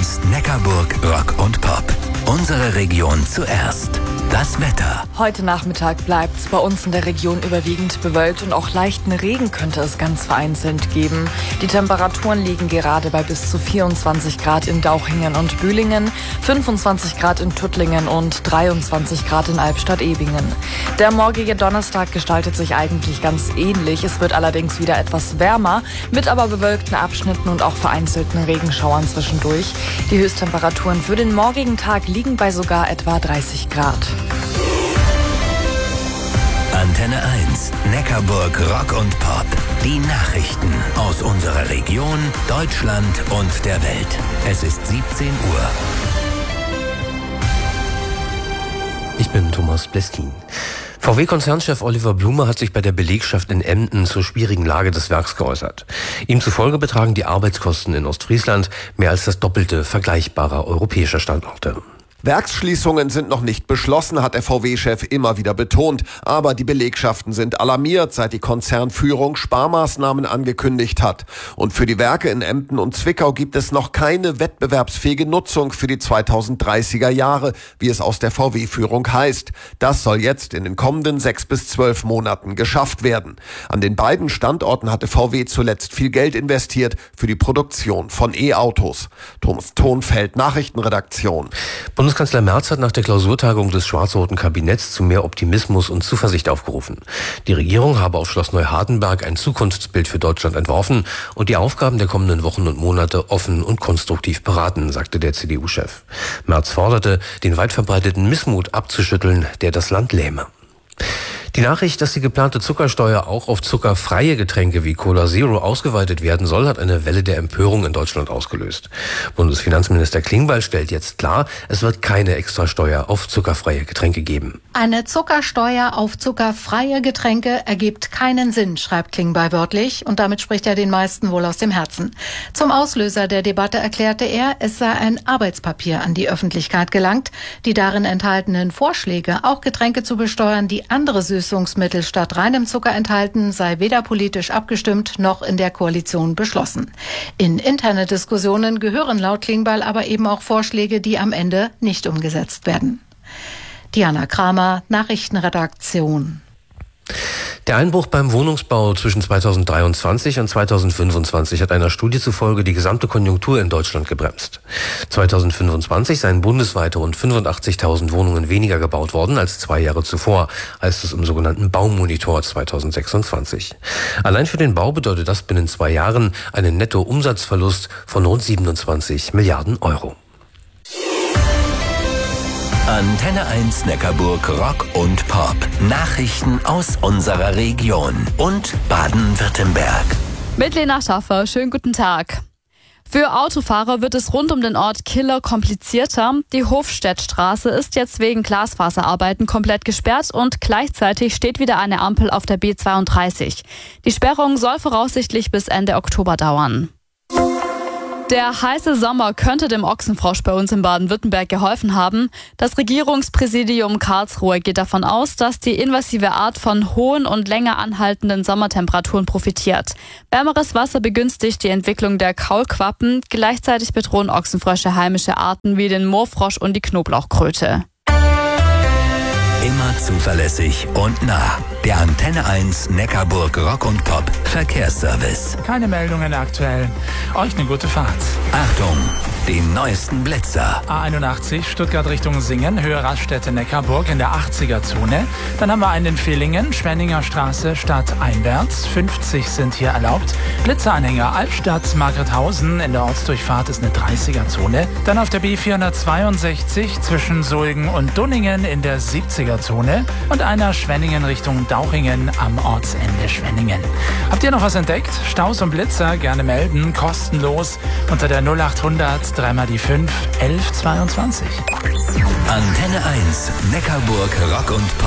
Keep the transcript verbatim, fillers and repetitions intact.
eins Neckarburg Rock und Pop. Unsere Region zuerst. Das Wetter. Heute Nachmittag bleibt es bei uns in der Region überwiegend bewölkt und auch leichten Regen könnte es ganz vereinzelt geben. Die Temperaturen liegen gerade bei bis zu vierundzwanzig Grad in Dauchingen und Bühlingen, fünfundzwanzig Grad in Tuttlingen und dreiundzwanzig Grad in Albstadt-Ebingen. Der morgige Donnerstag gestaltet sich eigentlich ganz ähnlich. Es wird allerdings wieder etwas wärmer, mit aber bewölkten Abschnitten und auch vereinzelten Regenschauern zwischendurch. Die Höchsttemperaturen für den morgigen Tag liegen bei sogar etwa dreißig Grad. Antenne eins, Neckarburg Rock und Pop. Die Nachrichten aus unserer Region, Deutschland und der Welt. Es ist siebzehn Uhr. Ich bin Thomas Bleskin. V W-Konzernchef Oliver Blume hat sich bei der Belegschaft in Emden zur schwierigen Lage des Werks geäußert. Ihm zufolge betragen die Arbeitskosten in Ostfriesland mehr als das Doppelte vergleichbarer europäischer Standorte. Werksschließungen sind noch nicht beschlossen, hat der V W-Chef immer wieder betont. Aber die Belegschaften sind alarmiert, seit die Konzernführung Sparmaßnahmen angekündigt hat. Und für die Werke in Emden und Zwickau gibt es noch keine wettbewerbsfähige Nutzung für die zweitausenddreißiger Jahre, wie es aus der V W-Führung heißt. Das soll jetzt in den kommenden sechs bis zwölf Monaten geschafft werden. An den beiden Standorten hatte V W zuletzt viel Geld investiert für die Produktion von E-Autos. Thomas Thonfeld, Nachrichtenredaktion. Bundeskanzler Merz hat nach der Klausurtagung des schwarz-roten Kabinetts zu mehr Optimismus und Zuversicht aufgerufen. Die Regierung habe auf Schloss Neuhardenberg ein Zukunftsbild für Deutschland entworfen und die Aufgaben der kommenden Wochen und Monate offen und konstruktiv beraten, sagte der C D U-Chef. Merz forderte, den weit verbreiteten Missmut abzuschütteln, der das Land lähme. Die Nachricht, dass die geplante Zuckersteuer auch auf zuckerfreie Getränke wie Cola Zero ausgeweitet werden soll, hat eine Welle der Empörung in Deutschland ausgelöst. Bundesfinanzminister Klingbeil stellt jetzt klar, es wird keine Extrasteuer auf zuckerfreie Getränke geben. Eine Zuckersteuer auf zuckerfreie Getränke ergibt keinen Sinn, schreibt Klingbeil wörtlich, und damit spricht er den meisten wohl aus dem Herzen. Zum Auslöser der Debatte erklärte er, es sei ein Arbeitspapier an die Öffentlichkeit gelangt. Die darin enthaltenen Vorschläge, auch Getränke zu besteuern, die andere Süßungsmittel statt reinem Zucker enthalten, sei weder politisch abgestimmt noch in der Koalition beschlossen. In interne Diskussionen gehören laut Klingbeil aber eben auch Vorschläge, die am Ende nicht umgesetzt werden. Diana Kramer, Nachrichtenredaktion. Der Einbruch beim Wohnungsbau zwischen zweitausenddreiundzwanzig und zweitausendfünfundzwanzig hat einer Studie zufolge die gesamte Konjunktur in Deutschland gebremst. zweitausendfünfundzwanzig seien bundesweit rund fünfundachtzigtausend Wohnungen weniger gebaut worden als zwei Jahre zuvor, heißt es im sogenannten Baumonitor zweitausendsechsundzwanzig. Allein für den Bau bedeutet das binnen zwei Jahren einen Nettoumsatzverlust von rund siebenundzwanzig Milliarden Euro. Antenne eins Neckarburg Rock und Pop. Nachrichten aus unserer Region und Baden-Württemberg. Mit Lena Schaffer, schönen guten Tag. Für Autofahrer wird es rund um den Ort Killer komplizierter. Die Hofstädtstraße ist jetzt wegen Glasfaserarbeiten komplett gesperrt und gleichzeitig steht wieder eine Ampel auf der B zweiunddreißig. Die Sperrung soll voraussichtlich bis Ende Oktober dauern. Der heiße Sommer könnte dem Ochsenfrosch bei uns in Baden-Württemberg geholfen haben. Das Regierungspräsidium Karlsruhe geht davon aus, dass die invasive Art von hohen und länger anhaltenden Sommertemperaturen profitiert. Wärmeres Wasser begünstigt die Entwicklung der Kaulquappen. Gleichzeitig bedrohen Ochsenfrösche heimische Arten wie den Moorfrosch und die Knoblauchkröte. Immer zuverlässig und nah. Der Antenne eins Neckarburg Rock und Pop Verkehrsservice. Keine Meldungen aktuell. Euch eine gute Fahrt. Achtung, die neuesten Blitzer. A einundachtzig Stuttgart Richtung Singen, Höhe Raststätte Neckarburg in der achtziger-Zone. Dann haben wir einen in Villingen, Schwenninger Straße stadteinwärts. fünfzig sind hier erlaubt. Blitzeranhänger Albstadt, Margrethausen in der Ortsdurchfahrt ist eine dreißiger-Zone. Dann auf der B vierhundertzweiundsechzig zwischen Sulgen und Dunningen in der siebziger-Zone. Und einer Schwenningen Richtung Dauchingen am Ortsende Schwenningen. Habt ihr noch was entdeckt? Staus und Blitzer gerne melden, kostenlos unter der null achthundert drei mal die fünf elf zweiundzwanzig. Antenne eins Neckarburg Rock und Pop.